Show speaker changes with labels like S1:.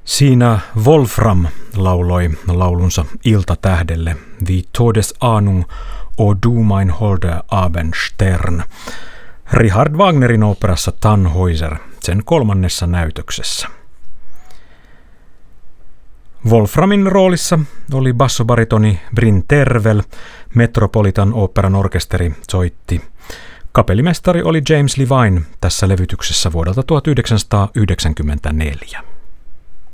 S1: Siinä Wolfram lauloi laulunsa iltatähdelle Wie Todesahnung och du mein holder Abendstern Richard Wagnerin oopperassa Tannhäuser sen 3. näytöksessä. Wolframin roolissa oli bassobaritoni Bryn Tervel, Metropolitan Oopperan orkesteri soitti. Kapellimestari oli James Levine tässä levytyksessä vuodelta 1994.